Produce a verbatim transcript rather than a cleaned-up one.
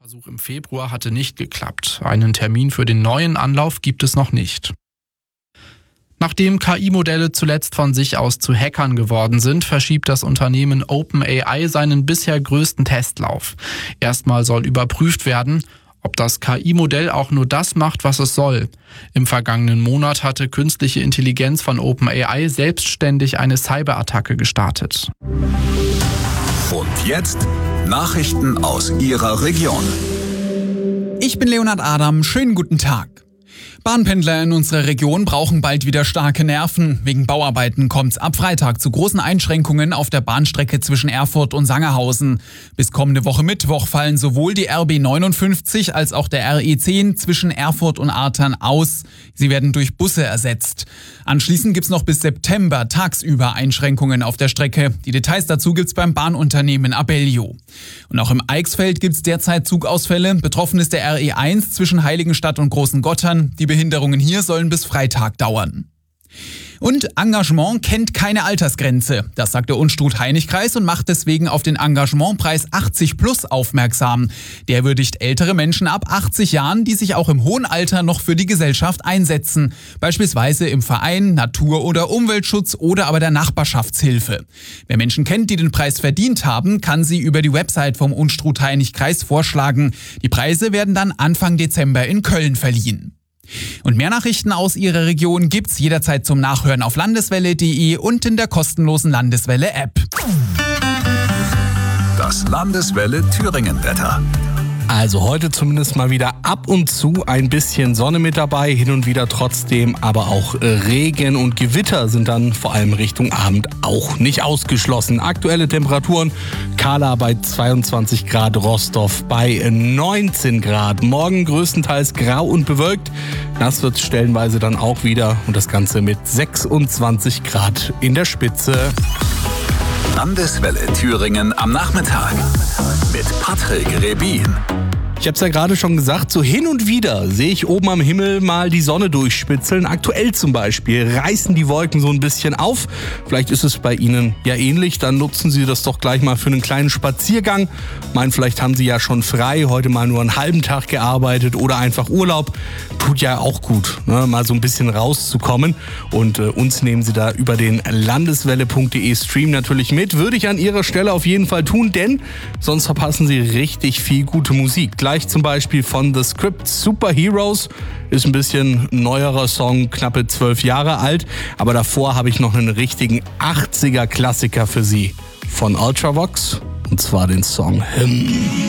Der Versuch im Februar hatte nicht geklappt. Einen Termin für den neuen Anlauf gibt es noch nicht. Nachdem K I-Modelle zuletzt von sich aus zu Hackern geworden sind, verschiebt das Unternehmen OpenAI seinen bisher größten Testlauf. Erstmal soll überprüft werden, ob das K I-Modell auch nur das macht, was es soll. Im vergangenen Monat hatte künstliche Intelligenz von OpenAI selbstständig eine Cyberattacke gestartet. Und jetzt Nachrichten aus Ihrer Region. Ich bin Leonhard Adam, schönen guten Tag. Bahnpendler in unserer Region brauchen bald wieder starke Nerven. Wegen Bauarbeiten kommt es ab Freitag zu großen Einschränkungen auf der Bahnstrecke zwischen Erfurt und Sangerhausen. Bis kommende Woche Mittwoch fallen sowohl die R B neunundfünfzig als auch der R E zehn zwischen Erfurt und Artern aus. Sie werden durch Busse ersetzt. Anschließend gibt's noch bis September tagsüber Einschränkungen auf der Strecke. Die Details dazu gibt's beim Bahnunternehmen Abellio. Und auch im Eichsfeld gibt's derzeit Zugausfälle. Betroffen ist der R E eins zwischen Heiligenstadt und Großen Gottern. Die Behinderungen hier sollen bis Freitag dauern. Und Engagement kennt keine Altersgrenze. Das sagt der Unstrut-Hainich-Kreis und macht deswegen auf den Engagementpreis achtzig plus aufmerksam. Der würdigt ältere Menschen ab achtzig Jahren, die sich auch im hohen Alter noch für die Gesellschaft einsetzen. Beispielsweise im Verein, Natur- oder Umweltschutz oder aber der Nachbarschaftshilfe. Wer Menschen kennt, die den Preis verdient haben, kann sie über die Website vom Unstrut-Hainich-Kreis vorschlagen. Die Preise werden dann Anfang Dezember in Köln verliehen. Und mehr Nachrichten aus Ihrer Region gibt's jederzeit zum Nachhören auf landeswelle punkt de und in der kostenlosen Landeswelle-App. Das Landeswelle Thüringen-Wetter. Also heute zumindest mal wieder ab und zu ein bisschen Sonne mit dabei, hin und wieder trotzdem aber auch Regen und Gewitter sind dann vor allem Richtung Abend auch nicht ausgeschlossen. Aktuelle Temperaturen: Kala bei zweiundzwanzig Grad, Rostov bei neunzehn Grad. Morgen größtenteils grau und bewölkt. Nass wird es stellenweise dann auch wieder und das Ganze mit sechsundzwanzig Grad in der Spitze. Landeswelle Thüringen am Nachmittag mit Patrick Rebin. Ich habe es ja gerade schon gesagt, so hin und wieder sehe ich oben am Himmel mal die Sonne durchspitzeln. Aktuell zum Beispiel reißen die Wolken so ein bisschen auf. Vielleicht ist es bei Ihnen ja ähnlich. Dann nutzen Sie das doch gleich mal für einen kleinen Spaziergang. Meinen, vielleicht haben Sie ja schon frei, heute mal nur einen halben Tag gearbeitet oder einfach Urlaub. Tut ja auch gut, ne? Mal so ein bisschen rauszukommen. Und äh, uns nehmen Sie da über den landeswelle punkt de Stream natürlich mit. Würde ich an Ihrer Stelle auf jeden Fall tun, denn sonst verpassen Sie richtig viel gute Musik. Gleich zum Beispiel von The Script Superheroes. Ist ein bisschen neuerer Song, knappe zwölf Jahre alt. Aber davor habe ich noch einen richtigen achtziger Klassiker für Sie von Ultravox. Und zwar den Song Hymn.